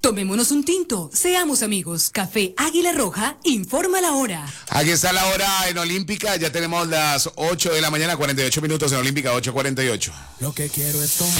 Tomémonos un tinto, seamos amigos. Café Águila Roja, informa la hora. Aquí está la hora en Olímpica, ya tenemos las 8 de la mañana, 48 minutos en Olímpica, 8:48. Lo que quiero es tomar.